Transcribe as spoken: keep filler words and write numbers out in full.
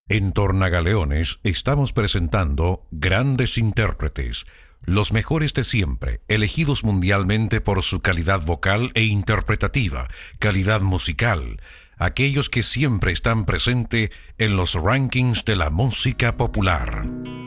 En Tornagaleones estamos presentando grandes intérpretes, los mejores de siempre, elegidos mundialmente por su calidad vocal e interpretativa, calidad musical, aquellos que siempre están presentes en los rankings de la música popular.